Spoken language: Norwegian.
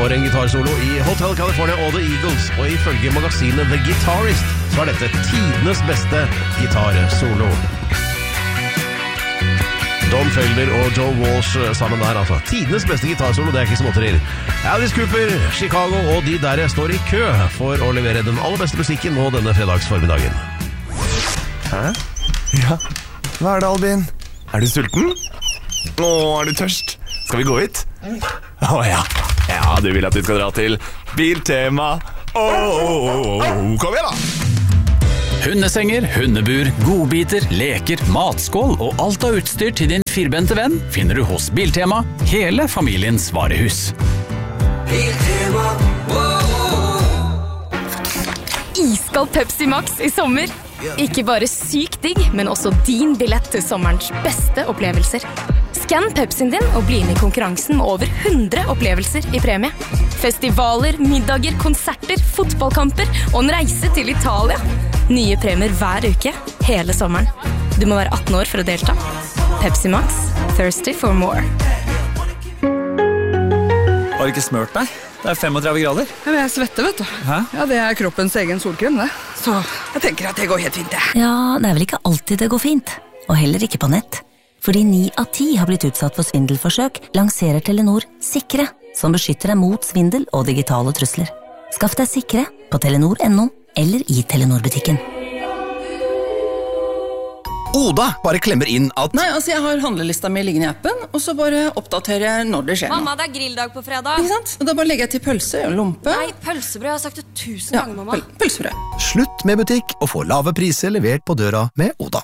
for en gitarsolo I Hotel California og The Eagles, og ifølge magasinet The Guitarist så dette tidenes beste gitarsolo. Don Felder og Joe Walsh sammen der, altså. Tidenes beste gitarsolo, det ikke småtterier. Alice Cooper, Chicago og de der står I kø for å levere den aller beste musikken nå denne fredagsformiddagen. Hæ? Ja, hva det, Albin? Du sulten? Er du tørst? Skal vi gå hit? Ja. Ja, du vil at vi skal dra til Biltema. Kom igjen da! Hundesenger, hundebur, godbiter, leker, matskål og alt av utstyr til din firbente venn finner du hos Biltema, hele familiens varehus. Biltema, Iskald Pepsi Max I sommer. Ikke bare sykt digg, men også din billett til sommerens beste opplevelser. Skann Pepsien din og bli inn I konkurransen med over 100 opplevelser I premie. Festivaler, middager, konserter, fotballkamper og en reise til Italia. Nye premier hver uke, hele sommeren. Du må være 18 år for å delta. Pepsi Max, thirsty for more. Har du ikke smørt deg? Det 35 grader. Ja, men jeg svetter, vet du. Hæ? Ja, det kroppens egen solkrem, det. Så jeg tenker at det går helt fint, det. Ja, det vel ikke alltid det går fint. Og heller ikke på nett. Fordi 9 av 10 har blitt utsatt for svindelforsøk, lanserer Telenor Sikre, som beskytter deg mot svindel og digitale trusler. Skaff deg Sikre på Telenor.no eller I Telenor-butikken. Oda bare klemmer inn at... Nei, altså jeg har handlelista mi liggende I appen, og så bare oppdaterer jeg når det skjer. Mamma, det grilldag på fredag. Ikke sant? Og da bare legger jeg til pølse og lompe. Nei, pølsebrød, jeg har sagt det 1000 ganger, mamma. Pølsebrød. Slutt med butikk og få lave priser levert på døra med Oda.